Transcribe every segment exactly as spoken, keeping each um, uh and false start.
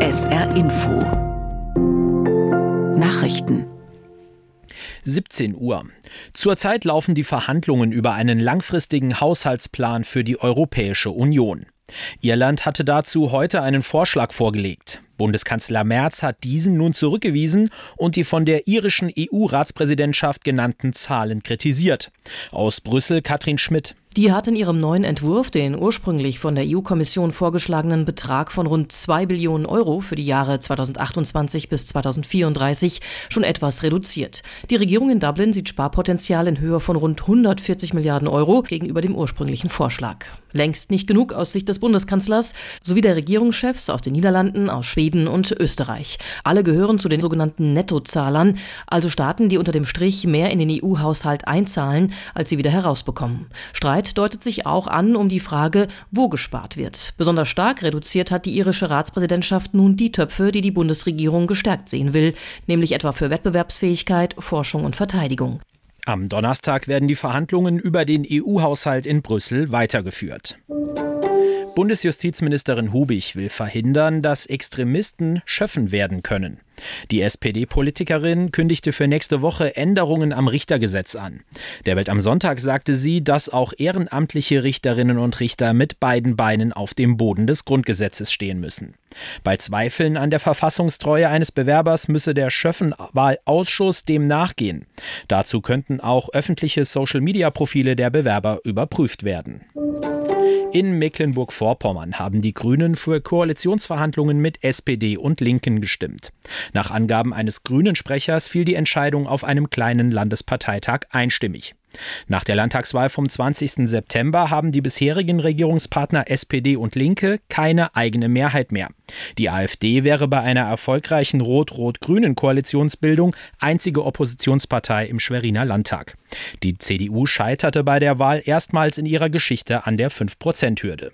S R Info Nachrichten siebzehn Uhr. Zurzeit laufen die Verhandlungen über einen langfristigen Haushaltsplan für die Europäische Union. Irland hatte dazu heute einen Vorschlag vorgelegt. Bundeskanzler Merz hat diesen nun zurückgewiesen und die von der irischen E U-Ratspräsidentschaft genannten Zahlen kritisiert. Aus Brüssel Katrin Schmidt. Die hat in ihrem neuen Entwurf den ursprünglich von der E U-Kommission vorgeschlagenen Betrag von rund zwei Billionen Euro für die Jahre zweitausendachtundzwanzig bis zweitausendvierunddreißig schon etwas reduziert. Die Regierung in Dublin sieht Sparpotenzial in Höhe von rund hundertvierzig Milliarden Euro gegenüber dem ursprünglichen Vorschlag. Längst nicht genug aus Sicht des Bundeskanzlers sowie der Regierungschefs aus den Niederlanden, aus Schweden und Österreich. Alle gehören zu den sogenannten Nettozahlern, also Staaten, die unter dem Strich mehr in den E U-Haushalt einzahlen, als sie wieder herausbekommen. Streit deutet sich auch an um die Frage, wo gespart wird. Besonders stark reduziert hat die irische Ratspräsidentschaft nun die Töpfe, die die Bundesregierung gestärkt sehen will, nämlich etwa für Wettbewerbsfähigkeit, Forschung und Verteidigung. Am Donnerstag werden die Verhandlungen über den E U-Haushalt in Brüssel weitergeführt. Bundesjustizministerin Hubig will verhindern, dass Extremisten Schöffen werden können. Die S P D-Politikerin kündigte für nächste Woche Änderungen am Richtergesetz an. Der Welt am Sonntag sagte sie, dass auch ehrenamtliche Richterinnen und Richter mit beiden Beinen auf dem Boden des Grundgesetzes stehen müssen. Bei Zweifeln an der Verfassungstreue eines Bewerbers müsse der Schöffenwahlausschuss dem nachgehen. Dazu könnten auch öffentliche Social-Media-Profile der Bewerber überprüft werden. In Mecklenburg-Vorpommern haben die Grünen für Koalitionsverhandlungen mit S P D und Linken gestimmt. Nach Angaben eines Grünen-Sprechers fiel die Entscheidung auf einem kleinen Landesparteitag einstimmig. Nach der Landtagswahl vom zwanzigsten September haben die bisherigen Regierungspartner S P D und Linke keine eigene Mehrheit mehr. Die AfD wäre bei einer erfolgreichen rot-rot-grünen Koalitionsbildung einzige Oppositionspartei im Schweriner Landtag. Die C D U scheiterte bei der Wahl erstmals in ihrer Geschichte an der fünf Prozent Hürde.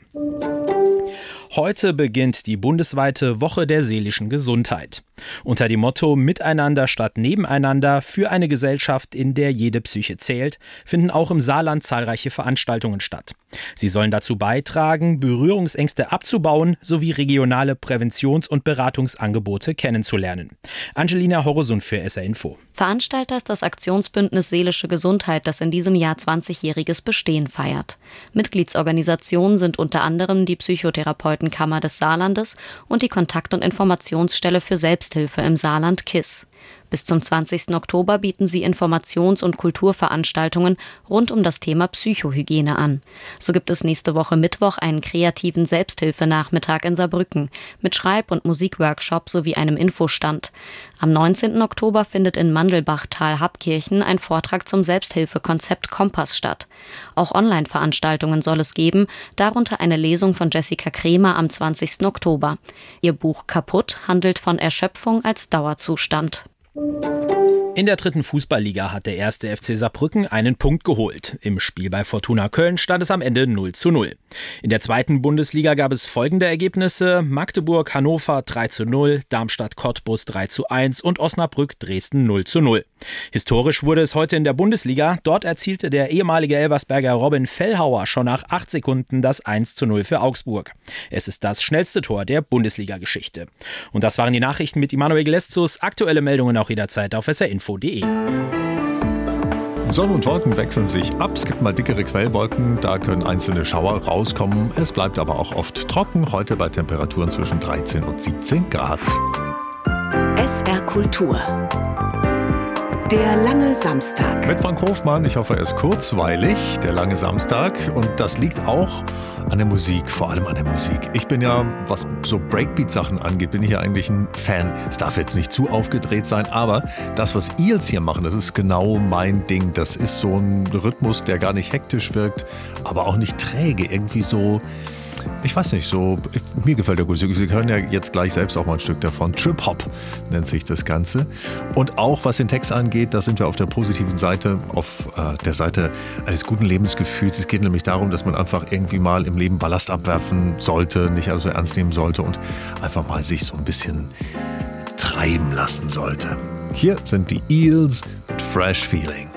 Heute beginnt die bundesweite Woche der seelischen Gesundheit. Unter dem Motto Miteinander statt Nebeneinander für eine Gesellschaft, in der jede Psyche zählt, finden auch im Saarland zahlreiche Veranstaltungen statt. Sie sollen dazu beitragen, Berührungsängste abzubauen sowie regionale Präventions- und Beratungsangebote kennenzulernen. Angelina Horosun für S R Info. Veranstalter ist das Aktionsbündnis Seelische Gesundheit, das in diesem Jahr zwanzigjähriges Bestehen feiert. Mitgliedsorganisationen sind unter anderem die Psychotherapeutenkammer des Saarlandes und die Kontakt- und Informationsstelle für Selbsthilfe im Saarland K I S. Bis zum zwanzigsten Oktober bieten sie Informations- und Kulturveranstaltungen rund um das Thema Psychohygiene an. So gibt es nächste Woche Mittwoch einen kreativen Selbsthilfenachmittag in Saarbrücken mit Schreib- und Musikworkshop sowie einem Infostand. Am neunzehnten Oktober findet in Mandelbach-Tal-Habkirchen ein Vortrag zum Selbsthilfekonzept Kompass statt. Auch Online-Veranstaltungen soll es geben, darunter eine Lesung von Jessica Kremer am zwanzigsten Oktober. Ihr Buch Kaputt handelt von Erschöpfung als Dauerzustand. In der dritten Fußballliga hat der erste F C Saarbrücken einen Punkt geholt. Im Spiel bei Fortuna Köln stand es am Ende null zu null. In der zweiten Bundesliga gab es folgende Ergebnisse: Magdeburg Hannover drei zu null, Darmstadt Cottbus drei zu eins und Osnabrück Dresden null zu null. Historisch wurde es heute in der Bundesliga. Dort erzielte der ehemalige Elversberger Robin Fellhauer schon nach acht Sekunden das eins zu null für Augsburg. Es ist das schnellste Tor der Bundesliga-Geschichte. Und das waren die Nachrichten mit Immanuel Geleszus. Aktuelle Meldungen auch jederzeit auf S R Info punkt de. Sonne und Wolken wechseln sich ab. Es gibt mal dickere Quellwolken, da können einzelne Schauer rauskommen. Es bleibt aber auch oft trocken, heute bei Temperaturen zwischen dreizehn und siebzehn Grad. S R Kultur. Der lange Samstag. Mit Frank Hofmann, ich hoffe, er ist kurzweilig, der lange Samstag. Und das liegt auch an der Musik, vor allem an der Musik. Ich bin ja, was so Breakbeat-Sachen angeht, bin ich ja eigentlich ein Fan. Es darf jetzt nicht zu aufgedreht sein, aber das, was Eels hier machen, das ist genau mein Ding. Das ist so ein Rhythmus, der gar nicht hektisch wirkt, aber auch nicht träge. Irgendwie so, ich weiß nicht, so, mir gefällt der gut. Sie hören ja jetzt gleich selbst auch mal ein Stück davon. Trip-Hop nennt sich das Ganze. Und auch was den Text angeht, da sind wir auf der positiven Seite, auf äh, der Seite eines guten Lebensgefühls. Es geht nämlich darum, dass man einfach irgendwie mal im Leben Ballast abwerfen sollte, nicht alles so ernst nehmen sollte und einfach mal sich so ein bisschen treiben lassen sollte. Hier sind die Eels mit Fresh Feeling.